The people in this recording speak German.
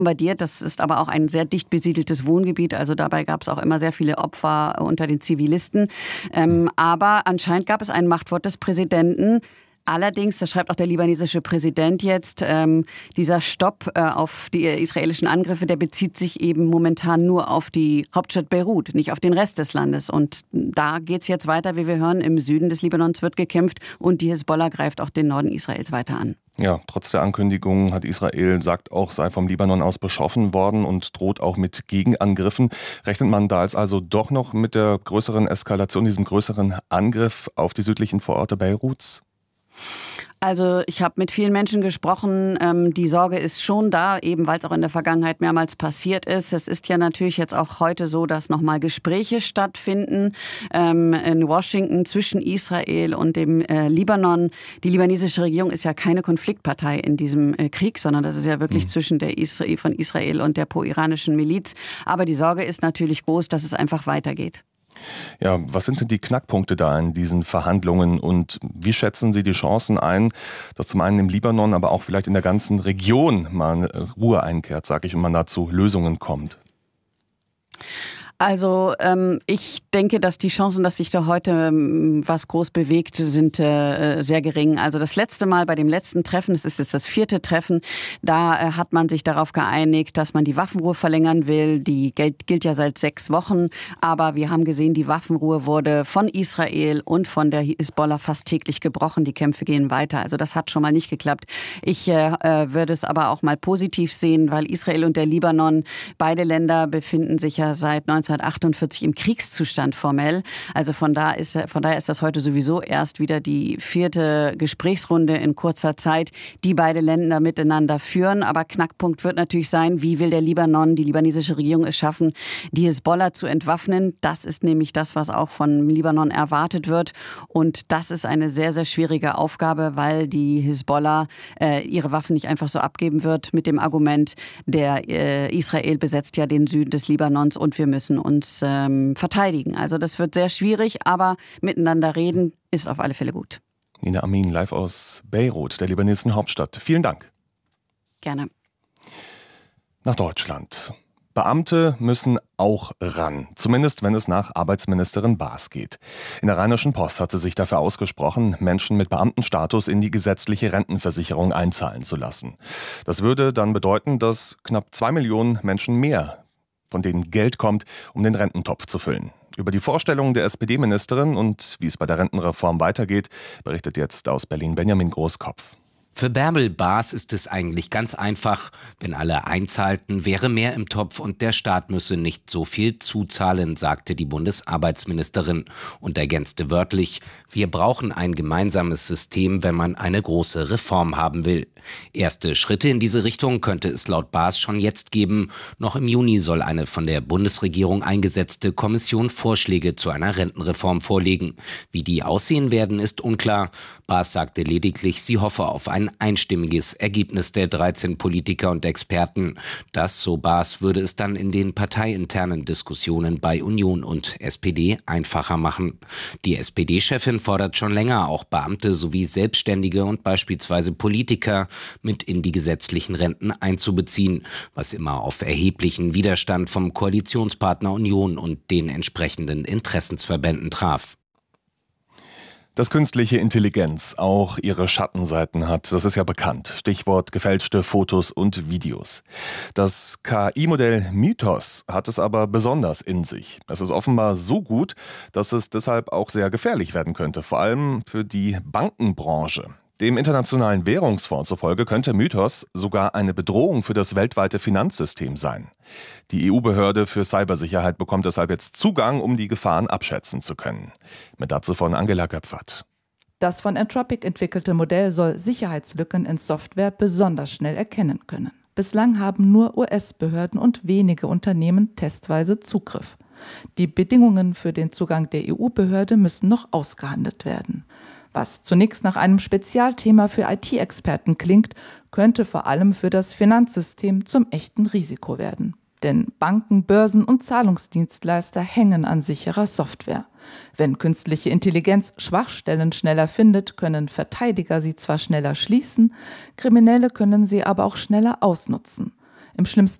bombardiert. Das ist aber auch ein sehr dicht besiedeltes Wohngebiet. Also dabei gab es auch immer sehr viele Opfer unter den Zivilisten. Aber anscheinend gab es ein Machtwort des Präsidenten. Allerdings, das schreibt auch der libanesische Präsident jetzt, dieser Stopp auf die israelischen Angriffe, der bezieht sich eben momentan nur auf die Hauptstadt Beirut, nicht auf den Rest des Landes. Und da geht es jetzt weiter, wie wir hören, im Süden des Libanons wird gekämpft und die Hisbollah greift auch den Norden Israels weiter an. Ja, trotz der Ankündigung hat Israel, sagt auch, sei vom Libanon aus beschossen worden und droht auch mit Gegenangriffen. Rechnet man da jetzt also doch noch mit der größeren Eskalation, diesem größeren Angriff auf die südlichen Vororte Beiruts? Also ich habe mit vielen Menschen gesprochen, die Sorge ist schon da, eben weil es auch in der Vergangenheit mehrmals passiert ist. Es ist ja natürlich jetzt auch heute so, dass nochmal Gespräche stattfinden in Washington zwischen Israel und dem Libanon. Die libanesische Regierung ist ja keine Konfliktpartei in diesem Krieg, sondern das ist ja wirklich zwischen der von Israel und der pro-iranischen Miliz. Aber die Sorge ist natürlich groß, dass es einfach weitergeht. Ja, was sind denn die Knackpunkte da in diesen Verhandlungen und wie schätzen Sie die Chancen ein, dass zum einen im Libanon, aber auch vielleicht in der ganzen Region mal Ruhe einkehrt, sage ich, und man da zu Lösungen kommt? Also ich denke, dass die Chancen, dass sich da heute was groß bewegt, sind sehr gering. Also das letzte Mal bei dem letzten Treffen, das ist jetzt das 4. Treffen, da hat man sich darauf geeinigt, dass man die Waffenruhe verlängern will. Die gilt ja seit 6 Wochen, aber wir haben gesehen, die Waffenruhe wurde von Israel und von der Hisbollah fast täglich gebrochen. Die Kämpfe gehen weiter. Also das hat schon mal nicht geklappt. Ich würde es aber auch mal positiv sehen, weil Israel und der Libanon, beide Länder befinden sich ja seit 1948 im Kriegszustand formell. Also von daher ist das heute sowieso erst wieder die 4. Gesprächsrunde in kurzer Zeit, die beide Länder miteinander führen. Aber Knackpunkt wird natürlich sein, wie will der Libanon, die libanesische Regierung es schaffen, die Hisbollah zu entwaffnen. Das ist nämlich das, was auch von Libanon erwartet wird. Und das ist eine sehr, sehr schwierige Aufgabe, weil die Hisbollah ihre Waffen nicht einfach so abgeben wird mit dem Argument, Israel besetzt ja den Süden des Libanons und wir müssen uns verteidigen. Also das wird sehr schwierig, aber miteinander reden ist auf alle Fälle gut. Nina Amin, live aus Beirut, der libanesischen Hauptstadt. Vielen Dank. Gerne. Nach Deutschland. Beamte müssen auch ran, zumindest wenn es nach Arbeitsministerin Baas geht. In der Rheinischen Post hat sie sich dafür ausgesprochen, Menschen mit Beamtenstatus in die gesetzliche Rentenversicherung einzahlen zu lassen. Das würde dann bedeuten, dass knapp 2 Millionen Menschen mehr, von denen Geld kommt, um den Rententopf zu füllen. Über die Vorstellungen der SPD-Ministerin und wie es bei der Rentenreform weitergeht, berichtet jetzt aus Berlin Benjamin Großkopf. Für Bärbel Baas ist es eigentlich ganz einfach. Wenn alle einzahlten, wäre mehr im Topf und der Staat müsse nicht so viel zuzahlen, sagte die Bundesarbeitsministerin und ergänzte wörtlich: Wir brauchen ein gemeinsames System, wenn man eine große Reform haben will. Erste Schritte in diese Richtung könnte es laut Baas schon jetzt geben. Noch im Juni soll eine von der Bundesregierung eingesetzte Kommission Vorschläge zu einer Rentenreform vorlegen. Wie die aussehen werden, ist unklar. Baas sagte lediglich, sie hoffe auf ein einstimmiges Ergebnis der 13 Politiker und Experten. Das, so Baas, würde es dann in den parteiinternen Diskussionen bei Union und SPD einfacher machen. Die SPD-Chefin fordert schon länger, auch Beamte sowie Selbstständige und beispielsweise Politiker mit in die gesetzlichen Renten einzubeziehen, was immer auf erheblichen Widerstand vom Koalitionspartner Union und den entsprechenden Interessensverbänden traf. Dass künstliche Intelligenz auch ihre Schattenseiten hat, das ist ja bekannt. Stichwort gefälschte Fotos und Videos. Das KI-Modell Mythos hat es aber besonders in sich. Es ist offenbar so gut, dass es deshalb auch sehr gefährlich werden könnte, vor allem für die Bankenbranche. Dem Internationalen Währungsfonds zufolge könnte Mythos sogar eine Bedrohung für das weltweite Finanzsystem sein. Die EU-Behörde für Cybersicherheit bekommt deshalb jetzt Zugang, um die Gefahren abschätzen zu können. Mit dazu von Angela Göpfert. Das von Anthropic entwickelte Modell soll Sicherheitslücken in Software besonders schnell erkennen können. Bislang haben nur US-Behörden und wenige Unternehmen testweise Zugriff. Die Bedingungen für den Zugang der EU-Behörde müssen noch ausgehandelt werden. Was zunächst nach einem Spezialthema für IT-Experten klingt, könnte vor allem für das Finanzsystem zum echten Risiko werden. Denn Banken, Börsen und Zahlungsdienstleister hängen an sicherer Software. Wenn künstliche Intelligenz Schwachstellen schneller findet, können Verteidiger sie zwar schneller schließen, Kriminelle können sie aber auch schneller ausnutzen. Im schlimmsten